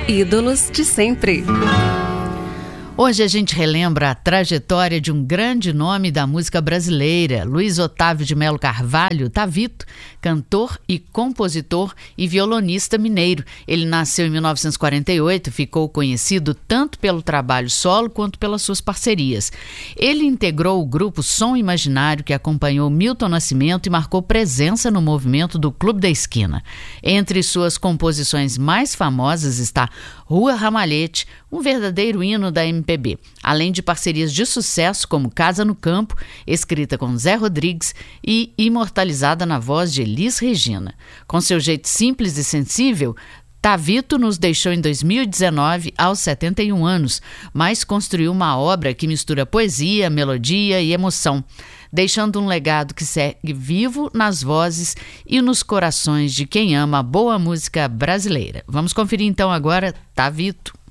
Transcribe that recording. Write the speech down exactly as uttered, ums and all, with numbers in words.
Ídolos de sempre. Hoje a gente relembra a trajetória de um grande nome da música brasileira, Luiz Otávio de Melo Carvalho, Tavito, cantor e compositor e violonista mineiro. Ele nasceu em mil novecentos e quarenta e oito, ficou conhecido tanto pelo trabalho solo quanto pelas suas parcerias. Ele integrou o grupo Som Imaginário, que acompanhou Milton Nascimento e marcou presença no movimento do Clube da Esquina. Entre suas composições mais famosas está Rua Ramalhete, um verdadeiro hino da M P B, além de parcerias de sucesso como Casa no Campo, escrita com Zé Rodrigues e imortalizada na voz de Elis Regina. Com seu jeito simples e sensível, Tavito nos deixou em dois mil e dezenove, aos setenta e um anos, mas construiu uma obra que mistura poesia, melodia e emoção, deixando um legado que segue vivo nas vozes e nos corações de quem ama a boa música brasileira. Vamos conferir então agora Tavito.